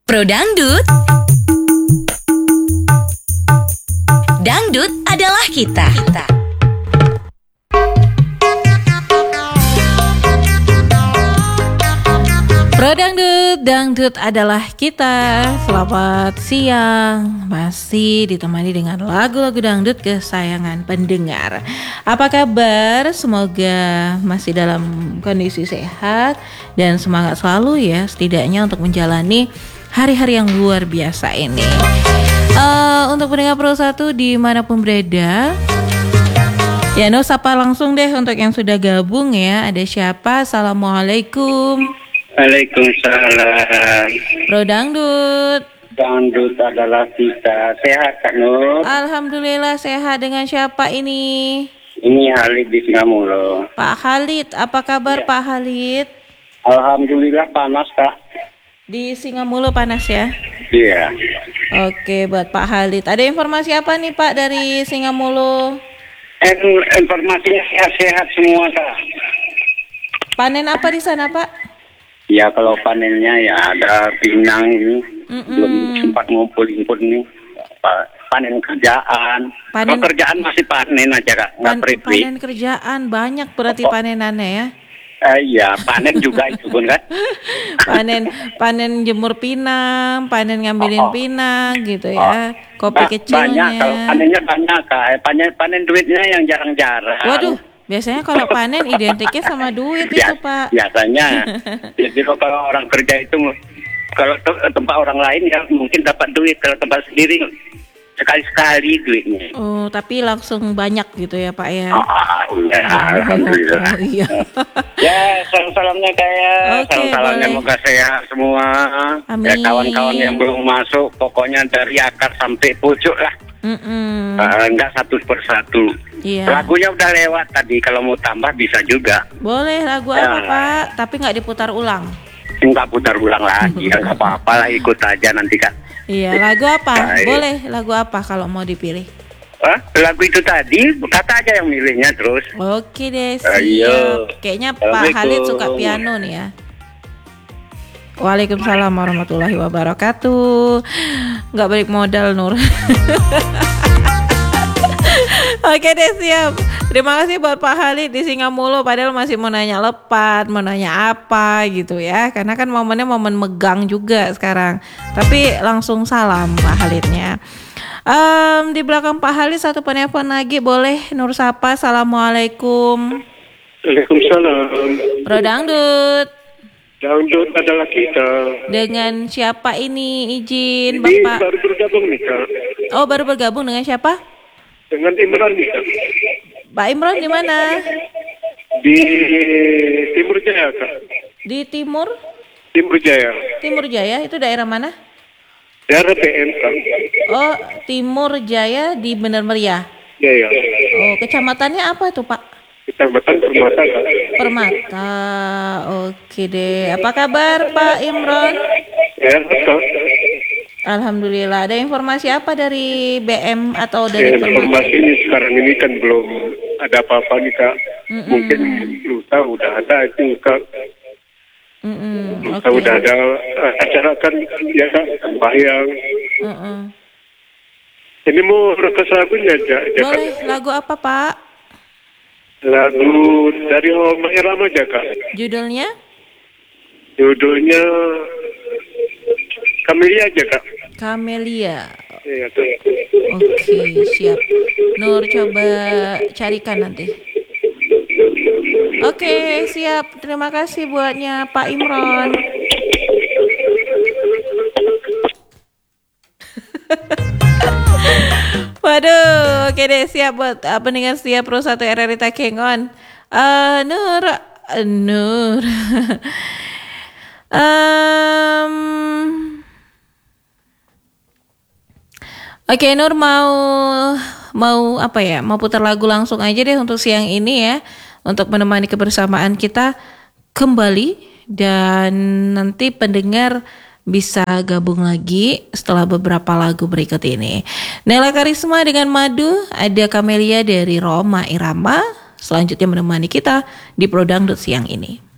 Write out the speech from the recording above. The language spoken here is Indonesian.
Pro Dangdut. Dangdut adalah kita. Pro Dangdut, dangdut adalah kita. Selamat siang. Masih ditemani dengan lagu-lagu dangdut kesayangan pendengar. Apa kabar? Semoga masih dalam kondisi sehat dan semangat selalu ya, setidaknya untuk menjalani hari-hari yang luar biasa ini. Untuk pendengar Pro 1 dimanapun berada, ya sapa langsung deh untuk yang sudah gabung ya. Ada siapa? Assalamualaikum. Waalaikumsalam. Pro Dangdut. Dangdut adalah kita. Sehat Kak Nur? Alhamdulillah sehat. Dengan siapa ini? Ini Halid di Singamulo. Pak Halid, apa kabar Pak Halid? Alhamdulillah panas Kak. Di Singamulo panas ya? Iya. Oke, buat Pak Halid. Ada informasi apa nih Pak dari Singamulo? Informasinya sehat-sehat semua Kak. Panen apa di sana Pak? Ya kalau panennya ya ada pinang ini. Belum sempat ngumpul-ngumpul nih. Panen kerjaan. Kalau kerjaan masih panen aja Kak. Panen kerjaan banyak berarti panenannya ya? Iya, panen juga itu pun kan. panen jemur pinang, panen ngambilin pinang gitu ya. Kopi kecilnya. Banyak, kalau panennya banyak Kak. Panen duitnya yang jarang-jarang. Waduh, biasanya kalau panen identiknya sama duit itu Pak. Biasanya. Jadi kalau orang kerja itu, kalau tempat orang lain ya mungkin dapat duit, kalau tempat sendiri sekali-sekali duitnya. Oh, tapi langsung banyak gitu ya Pak ya? Iya, alhamdulillah. Iya. Ya, salam-salamnya kayak, salam-salamnya boleh. moga sehat semua. Amin. Ya kawan-kawan yang belum masuk, pokoknya dari akar sampai pucuk lah. Enggak satu persatu. Iya. Lagunya udah lewat tadi, kalau mau tambah bisa juga. Boleh lagu apa Pak? Tapi nggak diputar ulang. Enggak putar ulang lagi, enggak apa-apa lah, ikut aja nanti Kak. Iya, lagu apa? Baik. Boleh lagu apa kalau mau dipilih? Lagu itu tadi, kata aja yang milihnya terus. Oke deh, siap. Ayo. Kayaknya Pak Halid suka piano nih ya. Waalaikumsalam warahmatullahi wabarakatuh. Nggak balik modal Nur. Oke deh, siap. Terima kasih buat Pak Halid di Singamulo. Padahal masih mau nanya lepat, mau nanya apa gitu ya. Karena kan momennya momen megang juga sekarang. Tapi langsung salam Pak Halidnya. Di belakang Pak Halid satu penelpon lagi, boleh Nur sapa. Assalamualaikum. Waalaikumsalam. Pro Dangdut. Dangdut adalah kita. Dengan siapa ini? Izin Ini Bapak. baru bergabung nih Kak. Oh, baru bergabung dengan siapa? Dengan Imran nih Kak. Pak Imran di mana? Di Timur Jaya Kak. Di Timur Jaya itu daerah mana? Daerah PM Kak. Oh, Timur Jaya di Bener Meriah. Ya. Oh, kecamatannya apa tuh Pak? Kecamatan Permata Kak. Permata. Oke deh. Apa kabar Pak Imran? Ya Kak. Alhamdulillah. Ada informasi apa dari BM atau dari Informasi ini sekarang ini kan belum ada apa-apa nih Kak. Mungkin lusa udah ada itu Kak. Lusa udah ada acara kan ya Kak, sembahyang. Ini mau request lagunya aja Boleh, Kak. lagu apa Pak? Lagu dari Oma Irama aja Kak. Judulnya? Judulnya Kamelia aja Kak. Kamelia. Iya Kak. Oke, siap. Nur coba carikan nanti. Oke, siap. Terima kasih buatnya Pak Imran. Waduh, oke deh, siap buat pendengar setia Pro 1 RRI Takengon. Nur. Oke, Nur mau apa ya? Mau putar lagu langsung aja deh untuk siang ini ya, untuk menemani kebersamaan kita kembali, dan nanti pendengar bisa gabung lagi setelah beberapa lagu berikut ini. Nela Karisma dengan Madu, ada Kamelia dari Roma Irama, selanjutnya menemani kita di Pro Dangdut siang ini.